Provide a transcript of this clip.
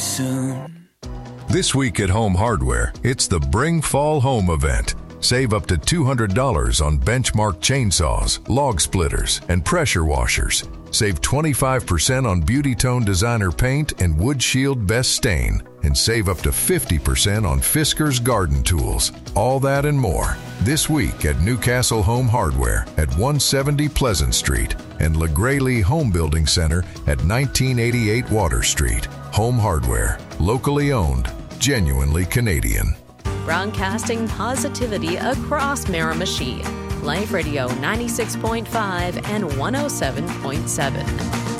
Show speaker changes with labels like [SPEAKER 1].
[SPEAKER 1] soon.
[SPEAKER 2] This week at Home Hardware, it's the Bring Fall Home event. Save up to $200 on Benchmark chainsaws, log splitters, and pressure washers. Save 25% on Beauty Tone Designer paint and Wood Shield Best Stain. And save up to 50% on Fiskars garden tools. All that and more this week at Newcastle Home Hardware at 170 Pleasant Street and LaGraylee Home Building Center at 1988 Water Street. Home Hardware, locally owned, genuinely Canadian.
[SPEAKER 3] Broadcasting positivity across Miramichi. Life Radio 96.5 and 107.7.